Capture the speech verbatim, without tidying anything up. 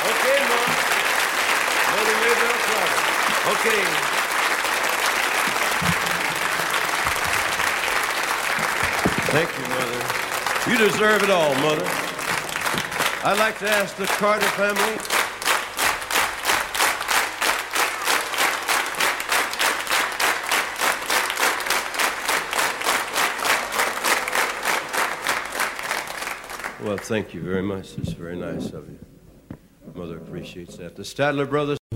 Okay, Mom. Mother Maybelle Carter. Okay. Thank you, Mother. You deserve it all, Mother. I'd like to ask the Carter family. Well, thank you very much. It's very nice of you. Mother appreciates that. The Stadler brothers.